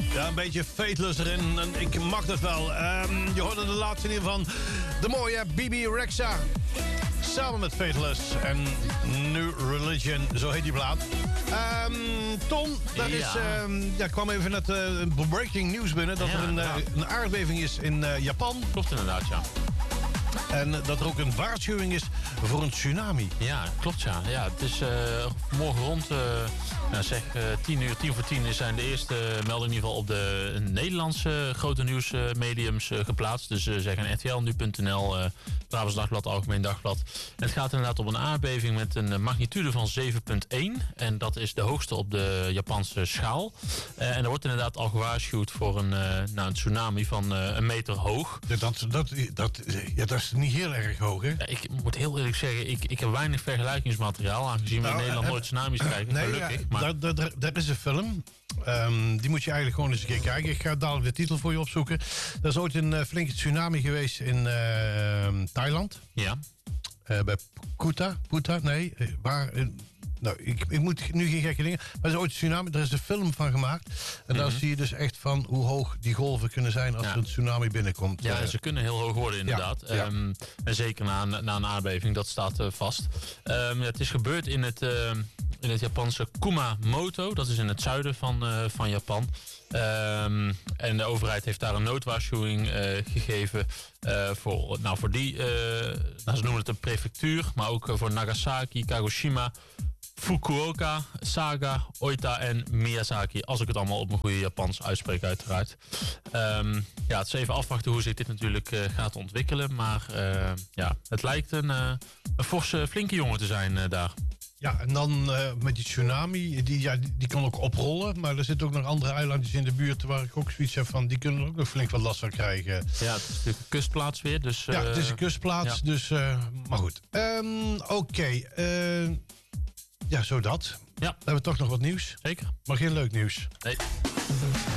Ja, een beetje fateless erin. En ik mag dat wel. Je hoorde de laatste in van de mooie Bibi Rexha. Samen met Fateless en New Religion, zo heet die plaat. Ton, daar kwam even net breaking news binnen... dat er een aardbeving is in Japan. Klopt inderdaad, ja. En dat er ook een waarschuwing is voor een tsunami. Ja, klopt, ja. Het is morgen rond 10 voor 10 zijn de eerste meldingen in ieder geval op de Nederlandse grote nieuwsmediums geplaatst. Dus zeggen RTL, Nu.nl, Brabants Dagblad, Algemeen Dagblad. En het gaat inderdaad om een aardbeving met een magnitude van 7,1. En dat is de hoogste op de Japanse schaal. En er wordt inderdaad al gewaarschuwd voor een tsunami van een meter hoog. Dat is niet heel erg hoog, hè? Ja, ik moet heel eerlijk zeggen, ik heb weinig vergelijkingsmateriaal, aangezien we in Nederland nooit tsunamis krijgen. Nee, gelukkig. Daar is een film. Die moet je eigenlijk gewoon eens een keer kijken. Ik ga dadelijk de titel voor je opzoeken. Er is ooit een flinke tsunami geweest in Thailand. Ja. Bij Puta, nee. Waar... ik moet nu geen gekke dingen. Maar er is ooit een tsunami, er is een film van gemaakt. En daar zie je dus echt van hoe hoog die golven kunnen zijn als er een tsunami binnenkomt. Ja, ze kunnen heel hoog worden inderdaad. Ja. En zeker na een aardbeving, dat staat vast. Het is gebeurd in het Japanse Kumamoto. Dat is in het zuiden van Japan. En de overheid heeft daar een noodwaarschuwing gegeven voor die, ze noemen het een prefectuur, maar ook voor Nagasaki, Kagoshima, Fukuoka, Saga, Oita en Miyazaki. Als ik het allemaal op mijn goede Japans uitspreek uiteraard. Het is even afwachten hoe zich dit natuurlijk gaat ontwikkelen. Maar het lijkt een forse, flinke jongen te zijn daar. Ja, en dan met die tsunami, die kan ook oprollen. Maar er zitten ook nog andere eilandjes in de buurt waar ik ook zoiets heb van... die kunnen er ook nog flink wat last van krijgen. Ja, het is natuurlijk een kustplaats weer. Dus, ja, het is een kustplaats, dus... maar goed. Oké. Zo dat. Ja. Dan hebben we toch nog wat nieuws. Zeker. Maar geen leuk nieuws. Nee.